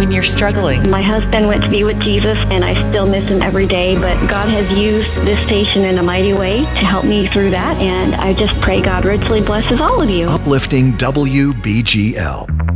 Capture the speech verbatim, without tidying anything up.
when you're struggling. My husband went to be with Jesus, and I still miss him every day, but God has used this station in a mighty way to help me through that, and I just pray God richly blesses all of you. Uplifting W B G L.